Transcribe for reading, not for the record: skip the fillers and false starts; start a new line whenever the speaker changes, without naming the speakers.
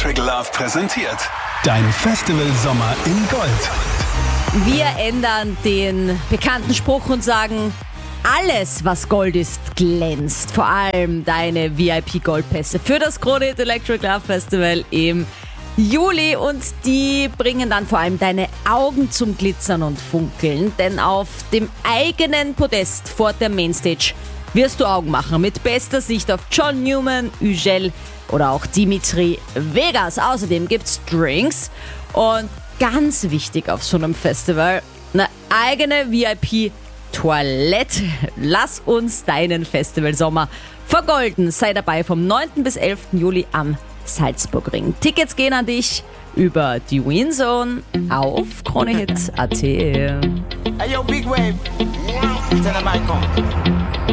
Electric Love präsentiert dein Festival Sommer in Gold.
Wir ändern den bekannten Spruch und sagen, alles, was Gold ist, glänzt. Vor allem deine VIP-Goldpässe für das Krone Electric Love Festival im Juli. Und die bringen dann vor allem deine Augen zum Glitzern und Funkeln. Denn auf dem eigenen Podest vor der Mainstage wirst du Augen machen. Mit bester Sicht auf John Newman, Ügel oder auch Dimitri Vegas. Außerdem gibt's Drinks. Und ganz wichtig auf so einem Festival, eine eigene VIP-Toilette. Lass uns deinen Festivalsommer vergolden. Sei dabei vom 9. bis 11. Juli am Salzburgring. Tickets gehen an dich über die WinZone auf KroneHit.at.
Hey yo, Big Wave. Tell them I come.